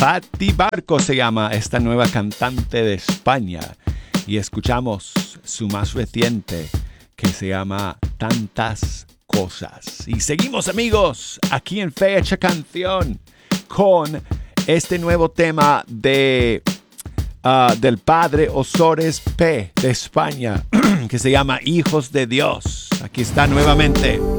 Patti Barco se llama esta nueva cantante de España. Y escuchamos su más reciente, que se llama Tantas Cosas. Y seguimos, amigos, aquí en Fecha Canción con este nuevo tema del padre Ozores P de España, que se llama Hijos de Dios. Aquí está nuevamente.